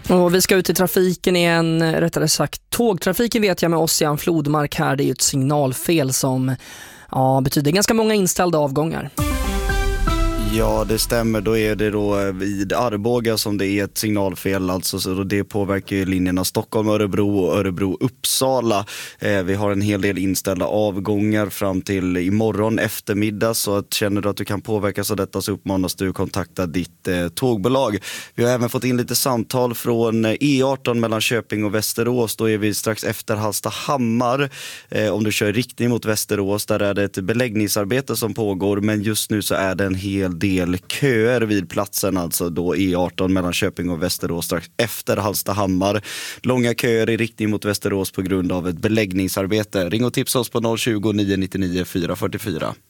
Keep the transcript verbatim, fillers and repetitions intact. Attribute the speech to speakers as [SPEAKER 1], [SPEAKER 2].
[SPEAKER 1] Och vi ska ut i trafiken igen, rättare sagt tågtrafiken vet jag med Ossian Flodmark här. Det är ju ett signalfel som ja, betyder ganska många inställda avgångar.
[SPEAKER 2] Ja, det stämmer. Då är det då vid Arboga som det är ett signalfel. Alltså, så det påverkar ju linjerna Stockholm, Örebro och Örebro-Uppsala. Eh, vi har en hel del inställda avgångar fram till imorgon eftermiddag. Så att, känner du att du kan påverkas av detta så uppmanas du att kontakta ditt eh, tågbolag. Vi har även fått in lite samtal från E arton mellan Köping och Västerås. Då är vi strax efter Hallstahammar. Eh, om du kör riktning mot Västerås, där är det ett beläggningsarbete som pågår. Men just nu så är det en hel del köer vid platsen, alltså då E arton mellan Köping och Västerås strax efter Hallstahammar. Långa köer i riktning mot Västerås på grund av ett beläggningsarbete. Ring och tipsa oss på noll tjugo, nio nio nio, fyra fyra fyra.